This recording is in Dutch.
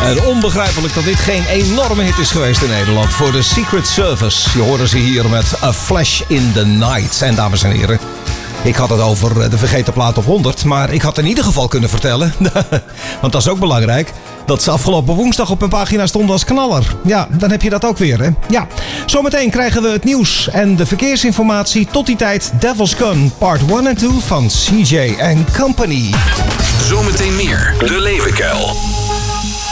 En onbegrijpelijk dat dit geen enorme hit is geweest in Nederland voor de Secret Service. Je hoorde ze hier met A Flash in the Night. En dames en heren, ik had het over de vergeten plaat op 100. Maar ik had in ieder geval kunnen vertellen, want dat is ook belangrijk, dat ze afgelopen woensdag op hun pagina stonden als knaller. Ja, dan heb je dat ook weer, hè? Ja, zometeen krijgen we het nieuws en de verkeersinformatie. Tot die tijd Devil's Gun, part 1 en 2 van CJ & Company. Zometeen meer De Leeuwenkuil.